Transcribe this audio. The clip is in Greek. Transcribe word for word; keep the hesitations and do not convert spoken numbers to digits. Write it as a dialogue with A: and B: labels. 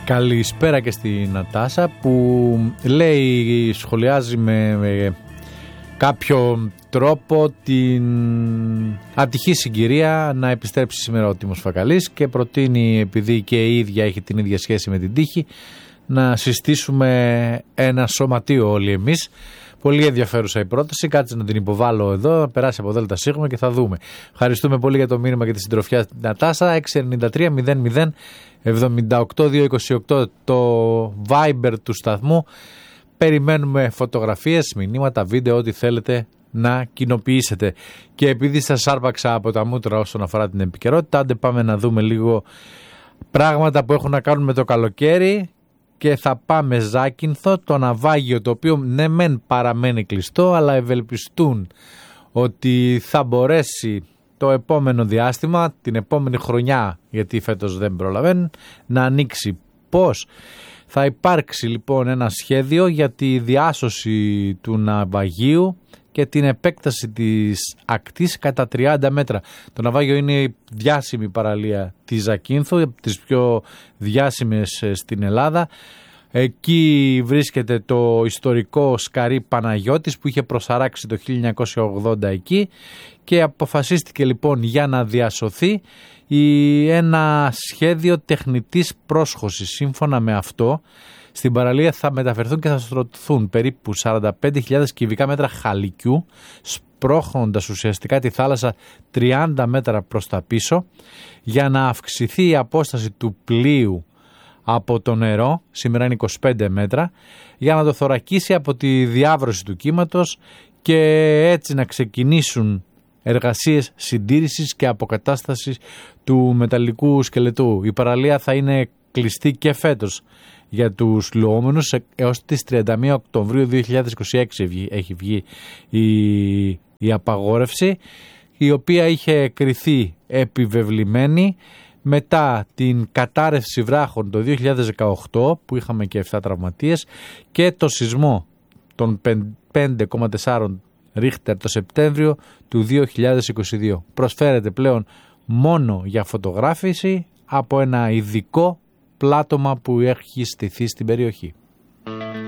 A: Καλησπέρα και στη Νατάσα που λέει, σχολιάζει με, με κάποιο τρόπο την ατυχή συγκυρία να επιστρέψει σήμερα ο Τίμος Φακαλής και προτείνει, επειδή και η ίδια έχει την ίδια σχέση με την τύχη, να συστήσουμε ένα σωματείο όλοι εμείς. Πολύ ενδιαφέρουσα η πρόταση. Κάτσε να την υποβάλω εδώ, να περάσει από Δέλτα Σίγμα και θα δούμε. Ευχαριστούμε πολύ για το μήνυμα και τη συντροφιά στην Νατάσα. έξι εννιά τρία μηδέν μηδέν εβδομήντα οκτώ διακόσια είκοσι οκτώ το Viber του σταθμού. Περιμένουμε φωτογραφίες, μηνύματα, βίντεο, ό,τι θέλετε να κοινοποιήσετε. Και επειδή σας άρπαξα από τα μούτρα όσον αφορά την επικαιρότητα, άντε πάμε να δούμε λίγο πράγματα που έχουν να κάνουν με το καλοκαίρι. Και θα πάμε Ζάκυνθο, το ναυάγιο, το οποίο ναι μεν παραμένει κλειστό, αλλά ευελπιστούν ότι θα μπορέσει το επόμενο διάστημα, την επόμενη χρονιά, γιατί φέτος δεν προλαβαίνουν, να ανοίξει. Πώς? Θα υπάρξει λοιπόν ένα σχέδιο για τη διάσωση του ναυαγίου και την επέκταση της ακτής κατά τριάντα μέτρα. Το ναυάγιο είναι η διάσημη παραλία της Ζακύνθου, από τις πιο διάσημες στην Ελλάδα. Εκεί βρίσκεται το ιστορικό σκαρί Παναγιώτης που είχε προσαράξει το χίλια εννιακόσια ογδόντα εκεί και αποφασίστηκε λοιπόν για να διασωθεί η, ένα σχέδιο τεχνητής πρόσχωσης. Σύμφωνα με αυτό, στην παραλία θα μεταφερθούν και θα στρωθούν περίπου σαράντα πέντε χιλιάδες κυβικά μέτρα χαλικιού, σπρώχνοντας ουσιαστικά τη θάλασσα τριάντα μέτρα προς τα πίσω, για να αυξηθεί η απόσταση του πλοίου από το νερό, σήμερα είναι είκοσι πέντε μέτρα, για να το θωρακίσει από τη διάβρωση του κύματος και έτσι να ξεκινήσουν εργασίες συντήρησης και αποκατάστασης του μεταλλικού σκελετού. Η παραλία θα είναι κλειστή και φέτος για τους λουόμενους έως τις τριάντα μία Οκτωβρίου δύο χιλιάδες είκοσι έξι έχει βγει η, η απαγόρευση, η οποία είχε κριθεί επιβεβλημένη μετά την κατάρρευση βράχων το δύο χιλιάδες δεκαοκτώ που είχαμε και επτά τραυματίες και το σεισμό των πέντε κόμμα τέσσερα Ρίχτερ το Σεπτέμβριο του δύο χιλιάδες είκοσι δύο. Προσφέρεται πλέον μόνο για φωτογράφηση από ένα ειδικό πλάτωμα που έχει στηθεί στην περιοχή.